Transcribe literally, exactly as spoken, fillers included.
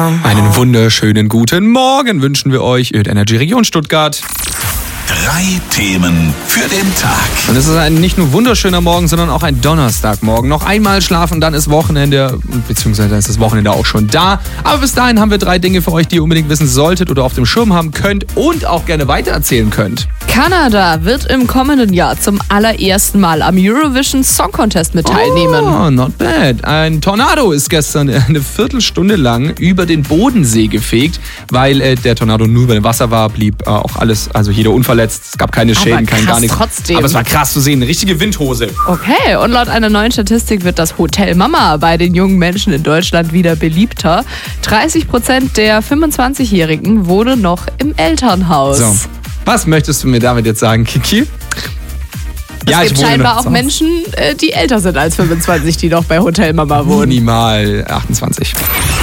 Einen wunderschönen guten Morgen wünschen wir euch, Öd Energy Region Stuttgart. Drei Themen für den Tag. Und es ist ein nicht nur wunderschöner Morgen, sondern auch ein Donnerstagmorgen. Noch einmal schlafen, dann ist Wochenende, beziehungsweise dann ist das Wochenende auch schon da. Aber bis dahin haben wir drei Dinge für euch, die ihr unbedingt wissen solltet oder auf dem Schirm haben könnt und auch gerne weitererzählen könnt. Kanada wird im kommenden Jahr zum allerersten Mal am Eurovision Song Contest mit teilnehmen. Oh, not bad. Ein Tornado ist gestern eine Viertelstunde lang über den Bodensee gefegt. Weil äh, der Tornado nur über dem Wasser war, blieb äh, auch alles, also jeder unverletzt. Es gab keine Schäden, Aber kein krass gar nichts. Trotzdem. Aber es war krass zu sehen, eine richtige Windhose. Okay, und laut einer neuen Statistik wird das Hotel Mama bei den jungen Menschen in Deutschland wieder beliebter. dreißig Prozent der fünfundzwanzigjährigen wohnen noch im Elternhaus. So, was möchtest du mir damit jetzt sagen, Kiki? Es Ja, gibt ich wohne scheinbar noch auch zu Hause. Menschen, äh, die älter sind als fünfundzwanzig, die noch bei Hotel Mama wohnen. Minimal achtundzwanzig.